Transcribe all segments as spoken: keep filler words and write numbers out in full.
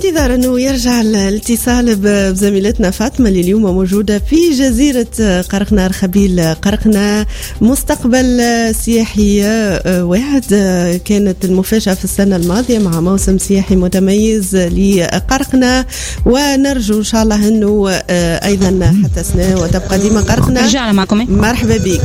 انتظار أنه يرجع الاتصال بزميلتنا فاطمة اللي اليوم موجودة في جزيرة قرقنة رخبيل قرقنة. مستقبل سياحي واحد، كانت المفاجأة في السنة الماضية مع موسم سياحي متميز لقرقنة، ونرجو إن شاء الله أنه أيضا حتى سنة وتبقى ديما قرقنة. رجعنا معكم. مرحبا بك.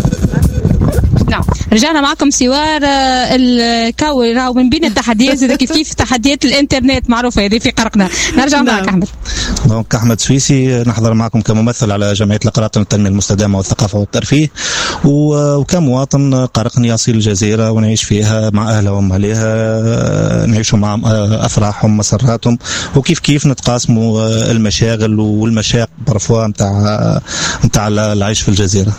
نعم رجعنا معكم سوار. الكو راهو من بين التحديات زي كيف كيف تحديات الانترنت معروفه هذه في قرقنة. نرجع معك احمد. دونك احمد سويسي نحضر معكم كممثل على جمعيه القراطنه للتنميه المستدامه والثقافه والترفيه، وكمواطن قرقني اصيل الجزيره ونعيش فيها مع اهلها وماليها، نعيشوا مع افراحهم مسراتهم، وكيف كيف نتقاسموا المشاغل والمشاق برفوا نتاع نتاع العيش في الجزيره.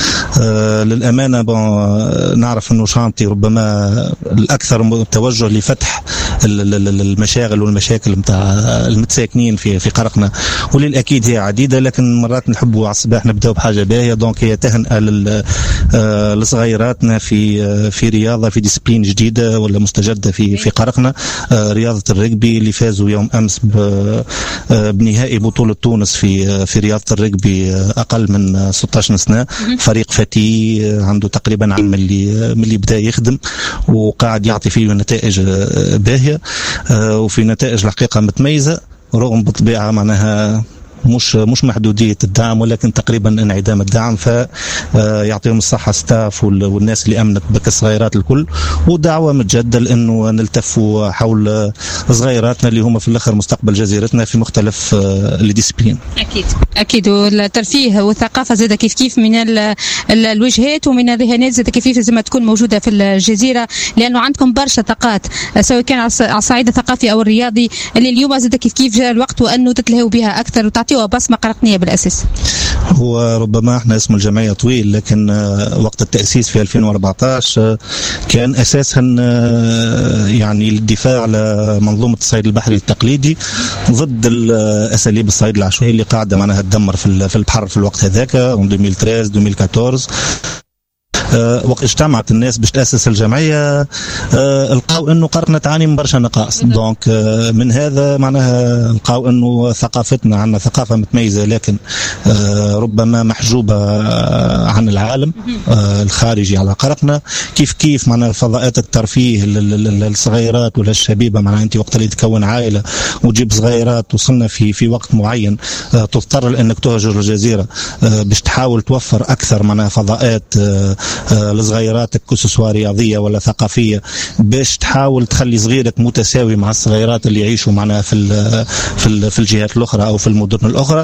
للامانه نعرف انه شانتي ربما الاكثر توجه لفتح المشاغل والمشاكل نتاع المتساكنين في في قرقنة، وللأكيد هي عديدة، لكن مرات نحبوا على الصباح نبداو بحاجة باهية. دونك هي تهنئة لصغيراتنا في في رياضة في ديسبلين جديدة ولا مستجدة في في قرقنة، رياضة الرجبي اللي فازوا يوم أمس بنهائي بطولة تونس في في رياضة الرجبي أقل من ستة عشر سنة. فريق فتي عنده تقريبا عام اللي من اللي بدا يخدم وقاعد يعطي فيه نتائج باهية، وفي نتائج الحقيقة متميزة رغم بالطبيعة معناها مش مش محدودية الدعم، ولكن تقريبا انعدام الدعم. فيعطيهم الصحة ستاف والناس اللي أمنت بك الصغيرات الكل، ودعوة متجدة لأنه نلتفوا حول صغيراتنا اللي هم في الآخر مستقبل جزيرتنا في مختلف الديسبلين. أكيد أكيد، والترفيه والثقافة زادة كيف كيف من الوجهات ومن الرهانات زادة كيف كيف لازم تكون موجودة في الجزيرة، لأنه عندكم برشا طاقات سواء كان على الصعيد الثقافي أو الرياضي اللي اليوم زادة كيف كيف جاء الوقت وأنه تتلهوا بها أكثر وتعطي بصمة قرقنية بالأساس. هو ربما احنا اسم الجمعية طويل، لكن وقت التأسيس في ألفين وأربعة عشر كان أساسا يعني الدفاع على منظومة الصيد البحري التقليدي ضد الأساليب الصيد العشوائي اللي قاعدة معناها تدمر في البحر في الوقت هذاك ألفين وثلاثة عشر ألفين وأربعة عشر. أه وقت اجتمعت الناس باش تأسس الجمعية أه لقاو انه قرقنة تعاني من برشا نقائص. دونك أه من هذا معناها لقاو انه ثقافتنا عندنا ثقافة متميزة، لكن أه ربما محجوبة عن العالم أه الخارجي على قرقنة. كيف كيف معناها فضاءات الترفيه للصغيرات ولا الشبيبة، معناها انت وقت اللي تكون عائلة وتجيب صغيرات وصلنا في في وقت معين أه تضطر لانك تهجر الجزيرة أه باش تحاول توفر اكثر معناها فضاءات أه لصغيراتك كسوة رياضية ولا ثقافية باش تحاول تخلي صغيرك متساوي مع الصغيرات اللي يعيشوا معنا في في في الجهات الأخرى أو في المدن الأخرى.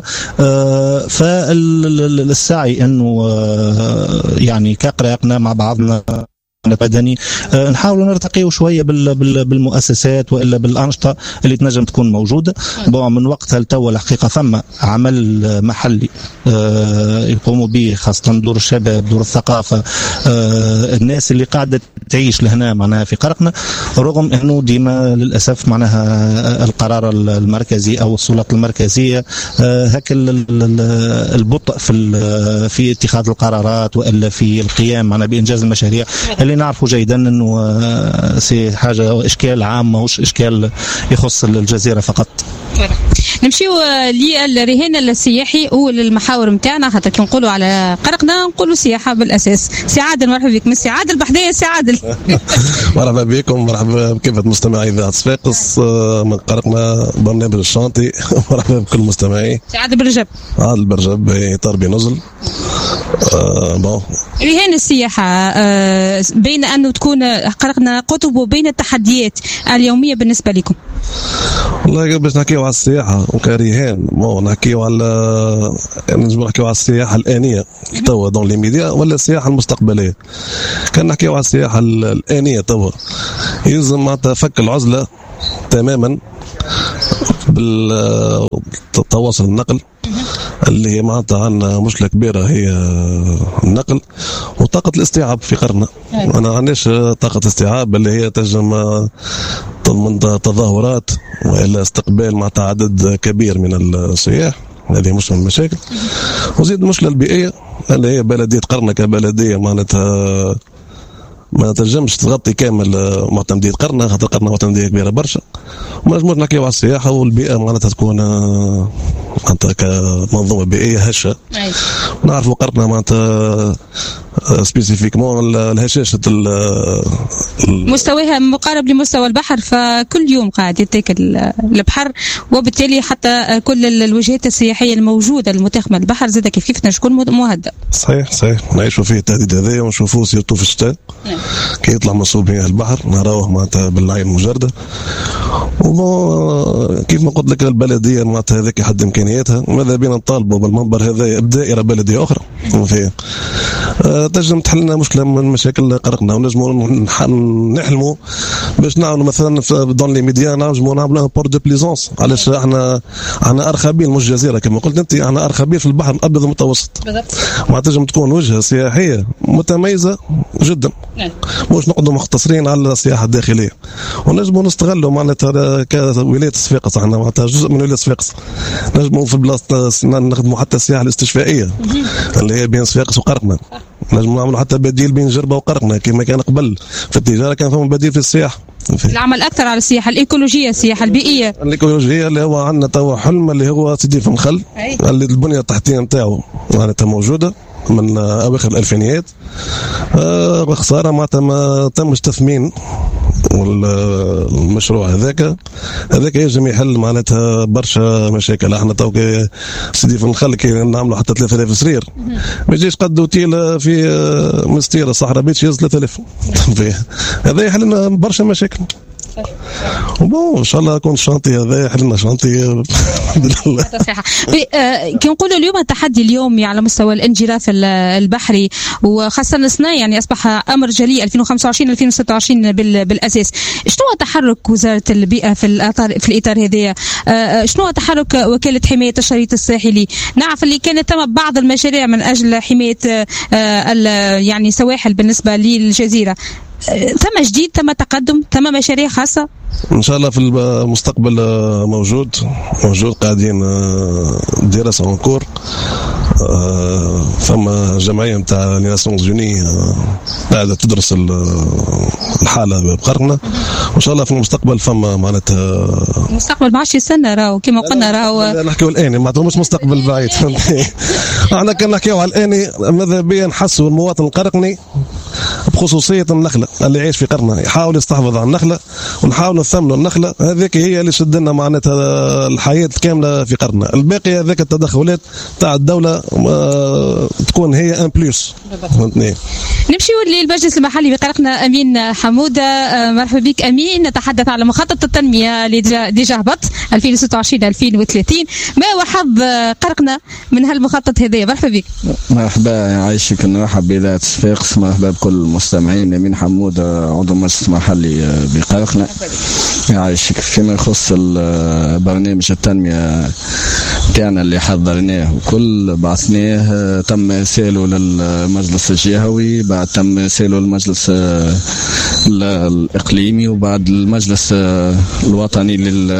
فالسعي أنه يعني كقراقنا مع بعضنا بدني نحاول نرتقي شويه بالمؤسسات والا بالانشطه اللي تنجم تكون موجوده. من وقتها لتوا الحقيقه ثم عمل محلي يقوموا به خاصه دور الشباب دور الثقافه الناس اللي قاعده تعيش لهنا معناها في قرقنة، رغم انه ديما للاسف معناها القرار المركزي او السلطات المركزيه هكا البطء في في اتخاذ القرارات والا في القيام معنا بانجاز المشاريع اللي نعرفوا جيدا انه سي حاجه اشكال عام ماهوش اشكال يخص الجزيره فقط. نمشيو للرهان السياحي وللمحاور نتاعنا، خاطر كي نقولوا على قرقنة نقولوا سياحه بالاساس. سي عادل مرحبا بك. من سي عادل بحدايا سي عادل. مرحبا بكم، مرحبا بكافه مستمعي اذاعه صفاقس من قرقنة برنامج الشانطي. مرحبا بكل المستمعين. سي عادل برجب. عادل برجب اطار بنزل. آه بون رهان السياحه آه بين انه تكون قرقنة قطب وبين التحديات اليوميه بالنسبه لكم. والله باش نحكيو على السياحه وكرهان مو نحكيو على نجم نحكيو على السياحه الانيه توا دون لي ميديا ولا السياحه المستقبليه. كان نحكيو على السياحه الانيه توا يلزم معناتها فك العزله تماما بالتواصل النقل اللي هي معناتها عندنا مشكله كبيره هي النقل وطاقه الاستيعاب في قرقنة. انا ما عنديش طاقه استيعاب اللي هي تنجم من تظاهرات والا استقبال مع عدد كبير من السياح، هذه مش من المشاكل. وزيد المشكله البيئيه اللي هي بلديه قرقنة كبلديه معناتها ما تنجمش تغطي كامل معتمدية قرنة، خاطر قرنة معتمدية كبيرة برشا. وما نجموش نحكيو على السياحة والبيئة معناتها تكون معناتها كمنظومة بيئية هشة. نعرفوا قرنة معناتها سبيسيفيكمون الهشاشة مستواها مقارب لمستوى البحر، فكل يوم قاعد يتاكل البحر، وبالتالي حتى كل الوجهات السياحية الموجودة المتاخمة البحر زاد كيف كيف تكون مهدأ. صحيح صحيح، نعيشوا فيه التهديد هذايا ونشوفوه سيرتو في الشتاء كي يطلع مصوب مياه البحر نراوه معناتها بالعين المجردة. وبون كيف ما قلت لك البلدية معناتها هذاك حد إمكانياتها، ماذا بينا نطالبوا بالمنبر هذا بدائرة بلدية أخرى فيه أه تنجم تحل لنا مشكلة من مشاكل قرقنا، ونجموا نحلموا باش نعملوا مثلا في دون لي ميديا نجموا نعملوا بور دو بليزونس. علاش احنا احنا ارخبيل مش جزيرة كما قلت انت، احنا ارخبيل في البحر الابيض المتوسط ما تنجم تكون وجهة سياحية متميزة جدا، مش نقعدوا مختصرين على السياحة الداخلية، ونجموا نستغلوا معناتها كولاية صفاقس. احنا معناتها جزء من ولاية صفاقس، نجموا في بلاصة نخدموا حتى السياحة الاستشفائية اللي هي بين صفاقس وقرقنا، نجموا نعملوا حتى بديل بين جربة وقرقنا كما كان قبل في التجارة، كان فما بديل في السياحة. العمل أكثر على السياحة الإيكولوجية، السياحة البيئية. الإيكولوجية اللي هو عندنا توا حلم اللي هو سيدي في النخل اللي البنية التحتية نتاعو معناتها موجودة من أواخر الألفينيات. آه خسارة معناتها ما تمش تثمين والمشروع هذاك هذاك يجب يحل معناتها برشا مشاكل. احنا تو سيدي في النخل كي نعملوا حتى ثلاثة آلاف سرير ما يجيش قد اوتيل في مستيرة الصحراء بيتش يهز ثلاثة آلاف هذا يحل لنا برشا مشاكل. وبون ان شاء الله يكون الشانطي هذا يحل لنا شانطي كي نقولوا اليوم التحدي اليومي على مستوى الانجراف البحري وخاصة الصناعي يعني أصبح أمر جلي ألفين وخمسة وعشرين ألفين وستة وعشرين بالأساس. شنو تحرك وزارة البيئة في الإطار في الإطار هذا؟ شنو تحرك وكالة حماية الشريط الساحلي؟ نعرف اللي كانت تم بعض المشاريع من أجل حماية يعني سواحل بالنسبة للجزيرة، تم جديد، تم تقدم، تم مشاريع خاصة ان شاء الله في المستقبل موجود موجود قاعدين دراسة اونكور. فما جمعية نتاع لي ناسيونز جوني قاعدة تدرس الحالة بقرقنا، وان شاء الله في المستقبل فما معناتها المستقبل ما عادش يستنى راهو كما قلنا راهو نحكيو الآن معناتها مش مستقبل بعيد. احنا كنا نحكيو على الآن ماذا بيا نحسوا المواطن القرقني بخصوصية النخلة اللي يعيش في قرقنا، يحاول يستحفظ على النخلة ونحاول نثمنوا النخلة، هذيك هي اللي شدنا معناتها الحياة الكاملة في قرقنا. الباقي هذيك التدخلات تاع الدولة تكون هي ان بليس. نمشيو للمجلس المحلي بقرقنا. أمين حمودة، مرحبا بك أمين. نتحدث على مخطط التنمية اللي ديجا هبط ألفين وستة وعشرين ألفين وثلاثين، ما هو حظ قرقنا من هالمخطط هذايا؟ مرحبا بك. مرحبا يعيشك، نرحب بولاية صفاقس، مرحبا بكل المستمعين. أمين حمودة عضو مجلس محلي بقرقنا يعيشك. فيما يخص برنامج التنمية تاعنا اللي حضرناه وكل بعثناه، تم إرساله للمجلس الجهوي، بعد تم إرساله للمجلس الإقليمي، وبعد المجلس الوطني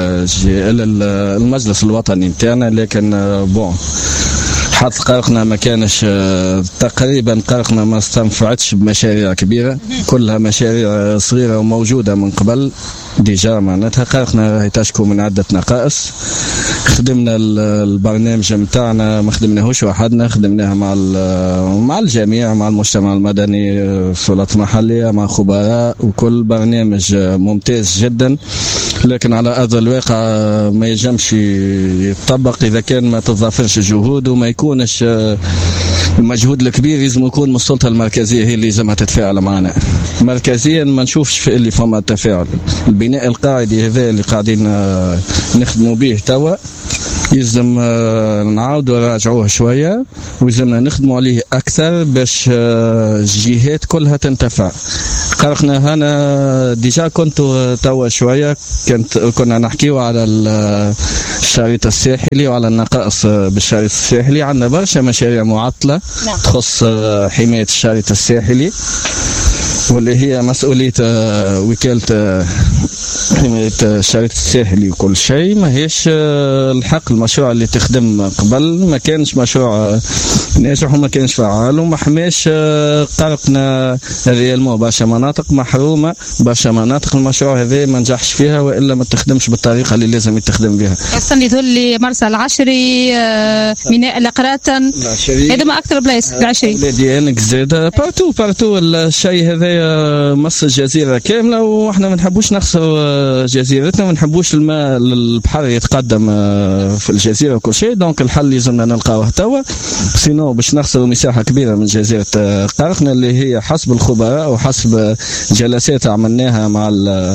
للمجلس الوطني تاعنا. لكن بون حظ قرقنا ما كانش تقريبا، قرقنا ما استنفعتش بمشاريع كبيرة، كلها مشاريع صغيرة وموجودة من قبل ديجا. معناتها قرقنا راهي تشكو من عدة نقائص. خدمنا البرنامج متاعنا ما خدمناهوش وحدنا، خدمناها مع مع الجميع، مع المجتمع المدني، السلطات المحلية، مع خبراء، وكل برنامج ممتاز جدا. لكن على أرض الواقع ما يجمش يتطبق إذا كان ما تضافرش جهود وما يكونش المجهود الكبير. لازم يكون من السلطة المركزية هي اللي لازم تتفاعل معنا. مركزيا ما نشوفش في اللي فما تفاعل. البناء القاعدي هذا اللي قاعدين نخدموا به توا يلزم نعاودوا نراجعوه شوية، ويلزمنا نخدموا عليه أكثر باش الجهات كلها تنتفع. قرقنا هنا ديجا كنت توا شوية كنت كنا نحكيو على الشريط الساحلي وعلى النقائص بالشريط الساحلي. عندنا برشا مشاريع معطلة تخص حماية الشريط الساحلي واللي هي مسؤولية وكالة حماية شريط الساحلي وكل شيء ماهيش الحق المشروع اللي تخدم قبل، ما كانش مشروع ناجح وما كانش فعال وما حماش قرقنا ريالمون برشا مناطق محرومة، برشا مناطق المشروع هذا ما نجحش فيها وإلا ما تخدمش بالطريقة اللي لازم يتخدم بها. خاصة اللي مرسى العشري، ميناء القراتن، هذا ما أكثر بلايص العشري. ديانك زادة بارتو بارتو الشيء هذا مص الجزيرة كاملة، وإحنا ما نحبوش نخسر جزيرتنا، ما نحبوش الماء البحر يتقدم في الجزيرة وكل شيء. دونك الحل لازمنا نلقاوه توا، سينو باش نخسروا مساحة كبيرة من جزيرة قرقنة اللي هي حسب الخبراء وحسب جلسات عملناها مع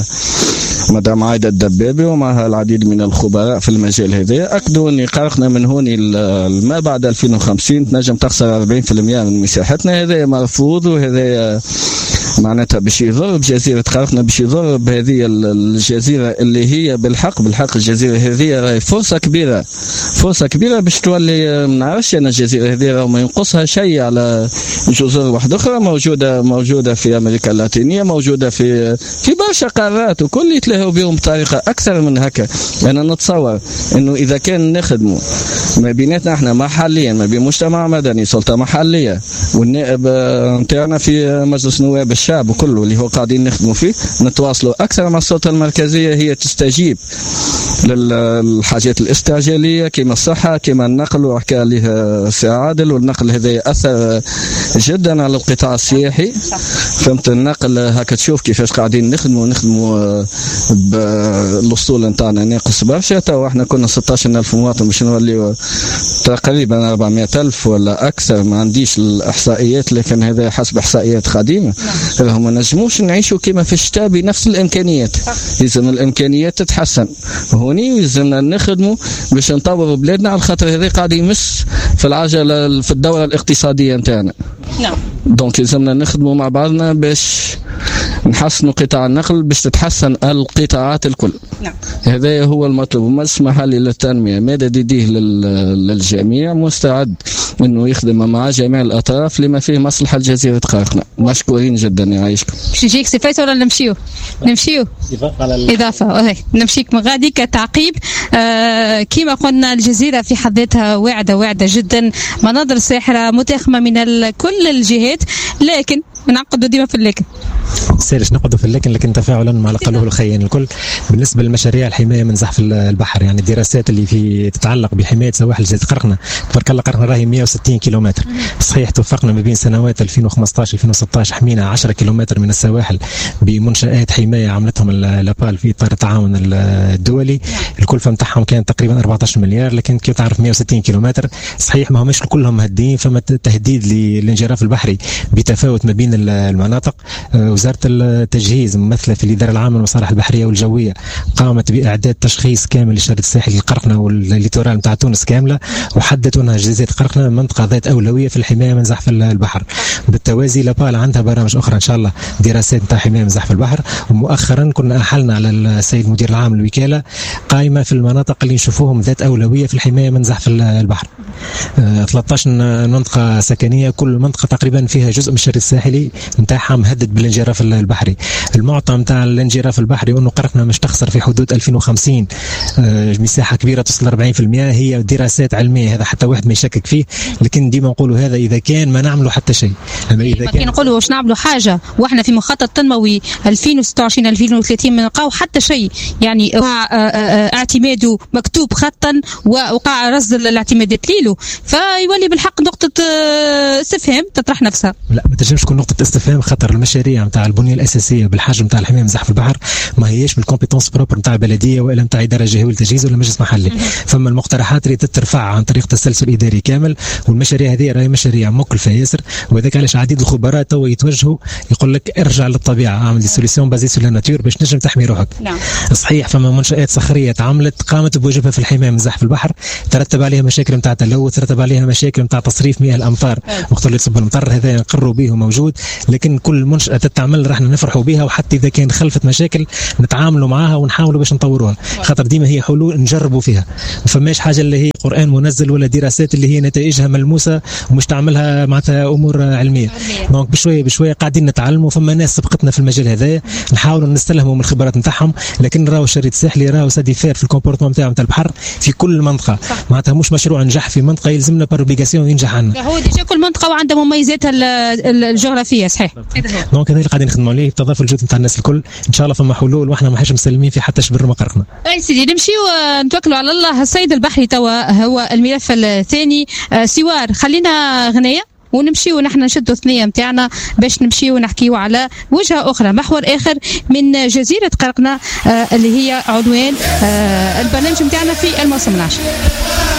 مدام عايدة الدبابي ومعها العديد من الخبراء في المجال هذا، أكدوا أن قرقنا من هوني ما بعد ألفين وخمسين تنجم تخسر أربعين بالمئة من مساحتنا. هذا مرفوض وهذا معناتها باش يضر بجزيرة قرقنة، باش يضر بهذه الجزيرة اللي هي بالحق بالحق الجزيرة هذه راهي فرصة كبيرة، فرصة كبيرة باش تولي. ما نعرفش أنا الجزيرة هذه راه ما ينقصها شيء على جزر واحدة أخرى موجودة موجودة في أمريكا اللاتينية، موجودة في في برشا قارات وكل يتلاهوا بهم بطريقة أكثر من هكا. أنا نتصور إنه إذا كان نخدموا ما بيناتنا إحنا محليا، ما بين مجتمع مدني، سلطة محلية، والنائب نتاعنا في مجلس نواب الشعب وكله اللي هو قاعدين نخدموا فيه، نتواصلوا أكثر مع السلطة المركزية هي تستجيب للحاجات الاستعجالية كما الصحة كما النقل، وحكى عليها سي عادل، والنقل هذا يأثر جدا على القطاع السياحي. فهمت النقل هكا تشوف كيفاش قاعدين نخدموا نخدموا بالأسطول نتاعنا ناقص برشا. تو احنا كنا ستة عشر ألف مواطن باش نولي تقريبا أربعمئة ألف ولا أكثر، ما عنديش الإحصائيات لكن هذا حسب إحصائيات قديمة. راهم ما نجموش نعيشوا كما في الشتاء بنفس الإمكانيات، لازم الإمكانيات تتحسن. هوني لازمنا نخدموا باش نطوروا بلادنا، على خاطر هذا قاعد يمس في العجلة في الدورة الاقتصادية نتاعنا. نعم. دونك لازمنا نخدموا مع بعضنا باش نحسنوا قطاع النقل باش تتحسن القطاعات الكل. نعم. هذا هو المطلوب. مجلس محلي للتنمية مدد يديه للجميع، مستعد انه يخدم مع جميع الاطراف لما فيه مصلحة جزيرة قرقنة. مشكورين جدا يعيشكم. باش نجيك سفايت ولا نمشيو؟ نمشيو إضافة على إضافة نمشيك من غادي كتعقيب. آه كما قلنا الجزيرة في حد ذاتها واعدة واعدة جدا، مناظر ساحرة متاخمة من كل الجهات، لكن نعقدوا ديما في اللكن سيرش نقعدوا في اللكن لكن تفاعلا مع القلوب الخيان الكل. بالنسبه للمشاريع الحمايه من زحف البحر، يعني الدراسات اللي في تتعلق بحمايه سواحل جزيره قرقنه، تبارك الله قرقنه راهي مئة وستين كيلومتر صحيح. توفقنا ما بين سنوات ألفين وخمسطاش ألفين وستطاش حمينا عشرة كيلومتر من السواحل بمنشآت حمايه عملتهم لابال في اطار التعاون الدولي. الكلفه نتاعهم كانت تقريبا أربعة عشر مليار، لكن كي تعرف مئة وستين كيلومتر صحيح ما همش كلهم مهديين، فما تهديد للانجراف البحري بتفاوت ما بين المناطق. وزاره التجهيز ممثله في الاداره العامه للمصالح البحريه والجويه قامت باعداد تشخيص كامل لشريط الساحل القرقنه والليتورال نتاع تونس كامله، وحددت انها جزيره قرقنه منطقه ذات اولويه في الحمايه من زحف البحر. بالتوازي لابال عندها برامج اخرى ان شاء الله دراسات نتاع حمايه من زحف البحر. ومؤخرا كنا احلنا على السيد المدير العام للوكاله قائمه في المناطق اللي نشوفوهم ذات اولويه في الحمايه من زحف البحر. ثلاثة عشر منطقه سكنيه، كل منطقه تقريبا فيها جزء من الشريط الساحلي نتاعها مهدد بالانجراف البحري. المعطى نتاع الانجراف البحري انه قرقنا مش تخسر في حدود ألفين وخمسين مساحه كبيره تصل أربعين بالمئة. هي دراسات علميه، هذا حتى واحد ما يشكك فيه، لكن ديما نقولوا هذا اذا كان ما نعملوا حتى شيء. اما اذا كان نقولوا واش نعملوا حاجه واحنا في مخطط تنموي ألفين وستة وعشرين ألفين وثلاثين ما نلقاو حتى شيء، يعني اعتماده مكتوب خطا ووقع رصد الاعتمادات ليلو، فيولي بالحق نقطه استفهام تطرح نفسها. لا ما تنجمش تكون نقطه استفهام، خاطر المشاريع نتاع البنيه الاساسيه بالحجم نتاع الحمايه من زحف البحر ما هياش بالكومبيتونس بروبر نتاع البلديه والا نتاع اداره جهويه للتجهيز ولا مجلس محلي. فما المقترحات اللي تترفع عن طريق تسلسل اداري كامل، والمشاريع هذه راهي مشاريع مكلفه ياسر، وهذاك علاش عديد الخبراء تو يتوجهوا يقول لك ارجع للطبيعه، اعمل دي سوليسيون بازي سو لا ناتور باش نجم تحمي روحك. نعم. صحيح فما منشات صخريه تعملت قامت بواجبها في الحمايه من زحف البحر، ترتب عليها مشاكل نتاع تلوث، ترتب عليها مشاكل نتاع تصريف مياه الامطار وقت اللي تصب المطر، هذا نقروا به موجود. لكن كل منشاه تتعمل راح احنا نفرحوا بها، وحتى اذا كان خلفت مشاكل نتعاملوا معها ونحاولوا باش نطوروها، خاطر ديما هي حلول نجربوا فيها. ما فماش حاجه اللي هي قران منزل ولا دراسات اللي هي نتائجها ملموسه ومش تعملها معناتها امور علميه. دونك بشويه بشويه قاعدين نتعلموا، فما ناس سبقتنا في المجال هذايا نحاولوا نستلهموا من الخبرات نتاعهم، لكن راهو الشريط الساحلي راهو سادي فير في الكومبورتمون نتاعو نتاع البحر في كل منطقه، معناتها مش مشروع نجح في منطقه يلزمنا باروبليغاسيون ينجح عندنا. هو ديجا كل منطقه وعندها مميزاتها الجغرافيه صحيح. دونك هذا اللي قاعدين نخدموا عليه بتضافر الجهد نتاع الناس الكل، ان شاء الله فما حلول واحنا ماحناش مسلمين في حتى شبر ما قرقنا. اي سيدي نمشيو نتوكلوا على الله. الصيد البحري توا هو الملف الثاني. سوار خلينا غنيه ونمشيو نحن نشدوا الثنيه نتاعنا باش نمشيو نحكيو على وجهه اخرى، محور اخر من جزيره قرقنه اللي هي عنوان البرنامج نتاعنا في الموسم العاشر.